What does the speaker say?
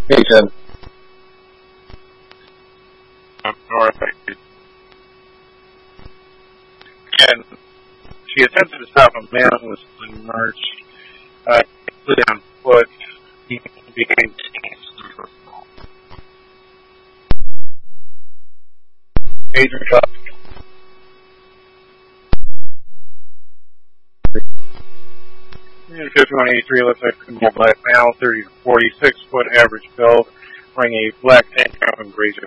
Hey, Ted. All right. And she attempted to stop a man who was in March. Put on foot. He became major shock. 5183 looks like a black male, 30 to 46 foot average build, wearing a black tank top and gray